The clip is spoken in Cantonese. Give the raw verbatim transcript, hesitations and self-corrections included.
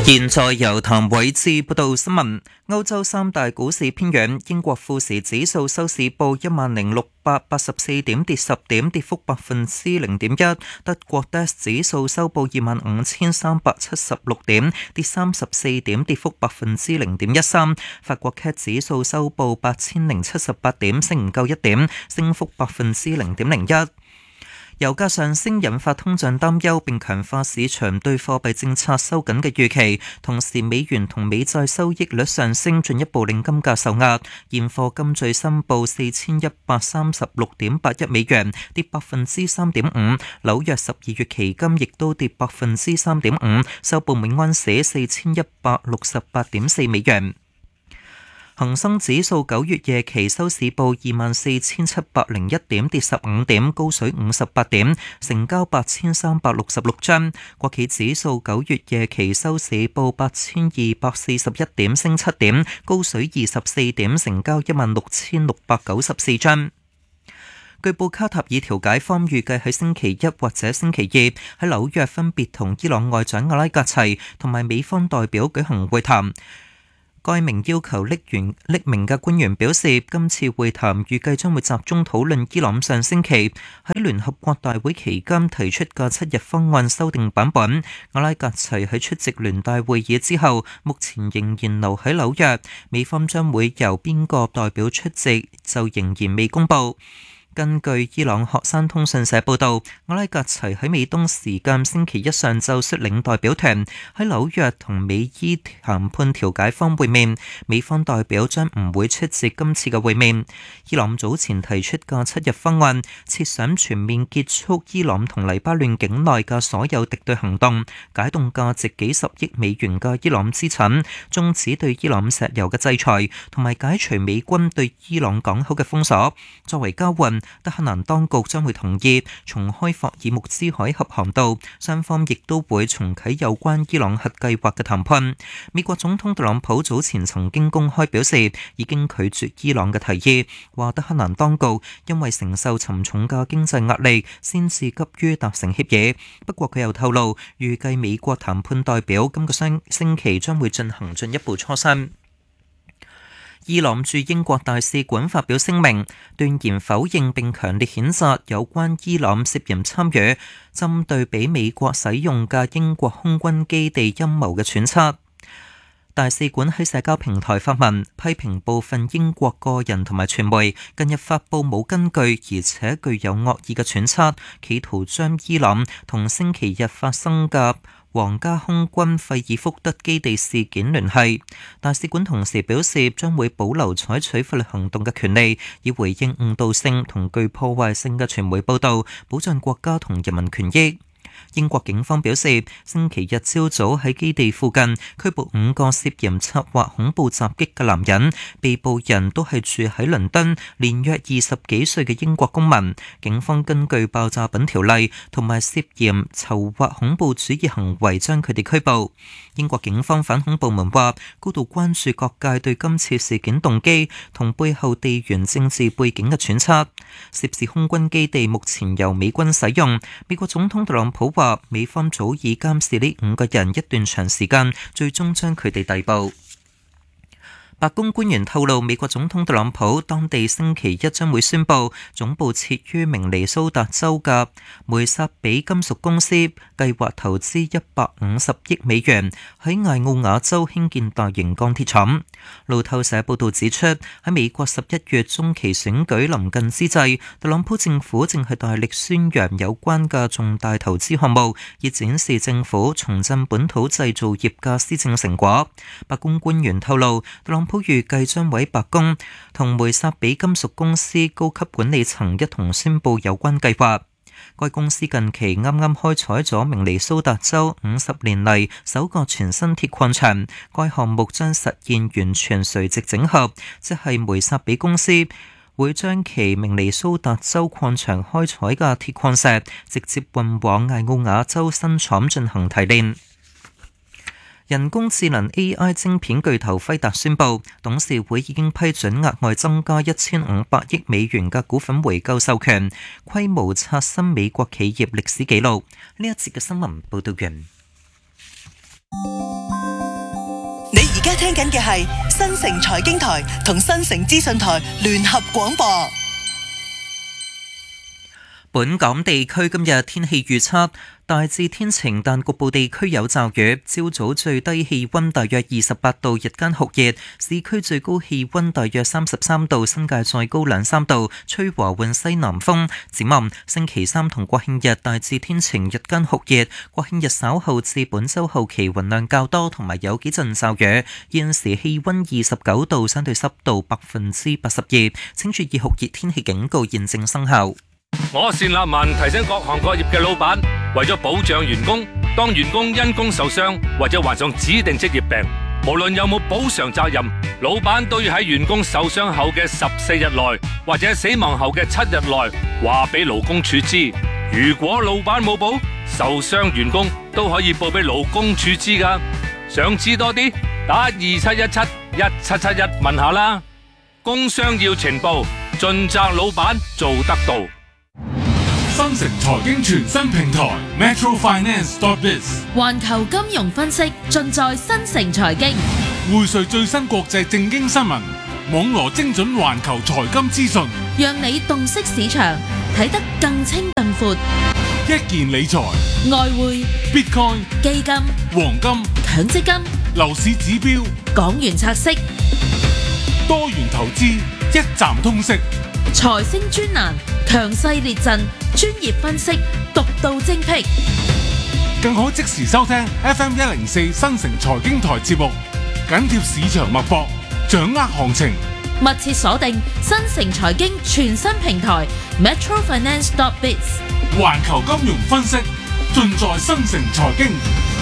現在由譚偉志報道新聞。歐洲三大股市偏軟，英國富時指數收市報一萬零六百八十四點，跌十點，跌幅百分之零點一。德國 D A X 指數收報二萬五千三百七十六點，跌三十四點，跌幅百分之零點一三。法國 C A C 指數收報八千零七十八點，升唔夠一點，升幅百分之零點零一。油價上升引發通脹擔憂，並強化市場對貨幣政策收緊嘅預期。同時，美元同美債收益率上升，進一步令金價受壓。現貨金最新報四千一百三十六點八一美元，跌百分之三點五。紐約十二月期金亦都跌百分之三點五，收報每安士四千一百六十八點四美元。恒生指數九月夜期收市報二萬四千七百零一點，跌十五點，高水五十八點，成交八千三百六十六張。國企指數九月夜期收市報八千二百四十一點，升七點，高水二十四點，成交一萬六千六百九十四張。據報卡塔爾調解方預計喺星期一或者星期二喺紐約分別同伊朗外長阿拉格齊同埋美方代表舉行會談。該名要求匿名匿名嘅官員表示，今次會談預計將會集中討論伊朗上星期喺聯合國大會期間提出嘅七日方案修訂版本。阿拉格齊喺出席聯大會議之後，目前仍然留喺紐約，美方將會由邊個代表出席就仍然未公佈。根據伊朗學生通訊社報導，阿拉格齊喺美東時間星期一上晝率領代表團喺紐約同美伊談判調解方會面，美方代表將唔會出席今次嘅會面。伊朗早前提出嘅七日方案，設想全面結束伊朗同黎巴嫩境內嘅所有敵對行動，解凍價值幾十億美元嘅伊朗資產，終止對伊朗石油嘅制裁，同埋解除美軍對伊朗港口嘅封鎖。作為交換，德黑蘭當局將會同意重開霍爾木茲海峽航道，雙方亦都會重啟有關伊朗核計劃嘅談判。美國總統特朗普早前曾經公開表示，已經拒絕伊朗嘅提議，話德黑蘭當局因為承受沉重嘅經濟壓力，先至急於達成協議。不過佢又透露，預計美國談判代表今個星星期將會進行進一步磋商。伊朗駐英國大使館發表聲明，斷言否認並強烈譴責有關伊朗涉嫌參與針對俾美國使用嘅英國空軍基地陰謀嘅揣測。大使館喺社交平台發文，批評部分英國個人同埋傳媒近日發布冇根據而且具有惡意嘅揣測，企圖將伊朗同星期日發生嘅皇家空軍費爾福德基地事件聯繫。大使館同時表示，將會保留採取法律行動嘅權利，以回應誤導性同具破壞性嘅傳媒報導，保障國家同人民權益。英國警方表示，星期日朝早喺基地附近拘捕五個涉嫌策劃恐怖襲擊嘅男人，被捕人都係住喺倫敦、年約二十幾歲嘅英國公民。警方根據爆炸品條例同埋涉嫌籌劃恐怖主義行為將佢哋拘捕。英國警方反恐部門話，高度關注各界對今次事件動機同背後地緣政治背景嘅揣測。涉事空軍基地目前由美軍使用。美國總統特朗普話，美方早已監視呢五個人一段長時間，最終將佢哋逮捕。白宮官員透露，美國總統特朗普當地星期一將會宣布，總部設於明尼蘇達州嘅梅薩比金屬公司計劃投資一百五十億美元喺艾奧瓦州興建大型鋼鐵廠。路透社報道指出，喺美國十一月中期選舉臨近之際，特朗普政府正係大力宣揚有關嘅重大投資項目，以展示政府重振本土製造業嘅施政成果。白宮官員透露，特朗普預計將喺白宮同梅薩比金屬公司高級管理層一同宣布有關計劃。該公司近期啱啱開採咗明尼蘇達州五十年嚟首個全新鐵礦場，該項目將實現完全垂直整合，即係梅薩比公司會將其明尼蘇達州礦場開採嘅鐵礦石直接運往艾奧瓦州新廠進行提煉。人工智能 A I 晶片巨頭輝達宣布，董事會已經批准額外增加一千五百億美元嘅股份回購授權，規模刷新美國企業歷史紀錄。呢一節嘅新聞報道完。 家聽緊嘅係新城財經台同新城資訊台聯合廣播。 本港地區今日天氣預測，大致天晴，但局部地區有驟雨。朝早最低氣溫大約二十八度，日間酷熱，市區最高氣溫大約三十三度，新界再高兩三度，吹和緩西南風。展望星期三同國慶日大致天晴，日間酷熱。國慶日稍後至本週後期雲量較多，同埋有幾陣驟雨。現時氣溫二十九度，相對濕度百分之八十二，請注意酷熱天氣警告現正生效。 我單立文提醒各行各業嘅老闆，為咗保障員工，當員工因工受傷或者患上指定職業病，無論有冇補償責任，老闆都要喺員工受傷後嘅十四日內或者死亡後嘅七日內話俾勞工處知。如果老闆冇報，受傷員工都可以報俾勞工處知噶。想知多啲，打二七一七一七七一問下啦。工商要情報，盡責老闆做得到。 新城財經全新平台 Metro Finance dot biz， 環球金融分析盡在新城財經， 匯萃最新國際政經新聞，網羅精準環球財金資訊， 讓你洞悉市場，睇得更清更闊。 一件理財、 外匯、 Bitcoin、 基金、 黃金、 強積金、 樓市指標、 港元拆息、 多元投資，一站通識。 財星專欄，強勢列陣，專業分析，獨到精闢， 更可即時收聽 F M 一零四新城財經台節目，緊貼市場脈搏，掌握行情， 密切鎖定新城財經全新平台 Metro Finance dot biz， 環球金融分析盡在新城財經。